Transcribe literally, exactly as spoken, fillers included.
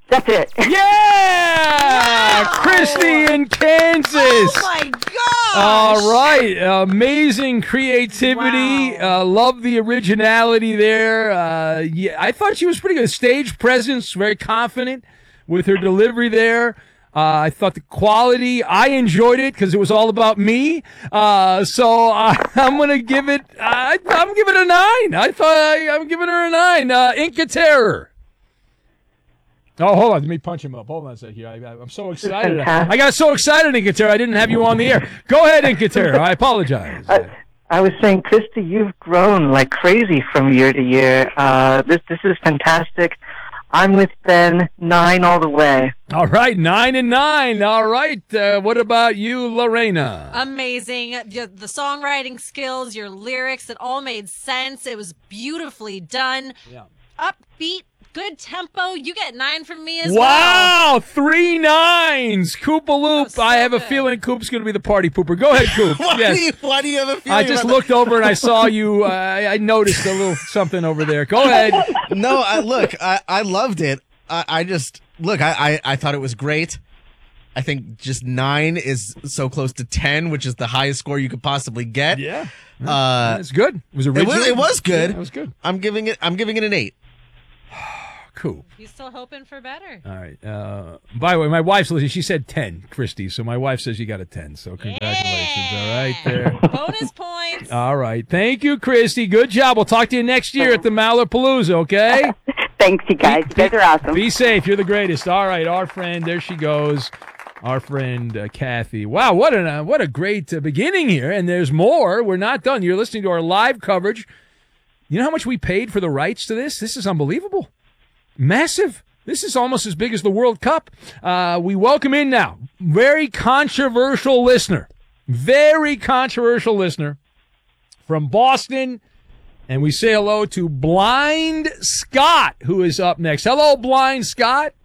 That's it. Yeah! Wow! Christy in Kansas. Oh, my gosh! All right. Amazing creativity. Wow. Uh, love the originality there. Uh, yeah, I thought she was pretty good. Stage presence, very confident with her delivery there. Uh, I thought the quality, I enjoyed it because it was all about me. Uh, so uh, I'm going to give it, uh, I'm giving it a nine. I thought I, I'm giving her a nine. Uh, Inca Terror. Oh, hold on. Let me punch him up. Hold on a second here. I, I, I'm so excited. I got so excited, Inca Terror. I didn't have you on the air. Go ahead, Inca Terror. I apologize. I, I was saying, Christy, you've grown like crazy from year to year. Uh, this this is fantastic. I'm with Ben, nine all the way. All right, nine and nine. All right. Uh, what about you, Lorena? Amazing. The the songwriting skills, your lyrics, it all made sense. It was beautifully done. Yeah. Upbeat, good tempo. You get nine from me as well. Wow, three nines. Koopa Loop. so I have a good. feeling Coop's going to be the party pooper. Go ahead, Coop. Why, Yes. do you, why do you have a feeling I just about looked over and I saw you. Uh, I I noticed a little something over there. Go ahead. that? No, I, look, I, I loved it. I, I just, look, I, I, I thought it was great. I think just nine is so close to ten, which is the highest score you could possibly get. Yeah. Uh, That's good. It was it original. was, it was good. Yeah, it was good. I'm giving it, I'm giving it an eight. Cool. He's still hoping for better. All right. Uh, by the way, my wife's listening. She said ten, Christy. So my wife says you got a ten. So congratulations. All right there. Bonus points. All right. Thank you, Christy. Good job. We'll talk to you next year at the Malapalooza, okay? Thanks, you guys. You guys are awesome. Be safe. You're the greatest. All right. Our friend, there she goes. Our friend, uh, Kathy. Wow. What, an, uh, what a great uh, beginning here. And there's more. We're not done. You're listening to our live coverage. You know how much we paid for the rights to this? This is unbelievable. Massive. This is almost as big as the World Cup. Uh, we welcome in now. Very controversial listener. Very controversial listener from Boston. And we say hello to Blind Scott, who is up next. Hello, Blind Scott.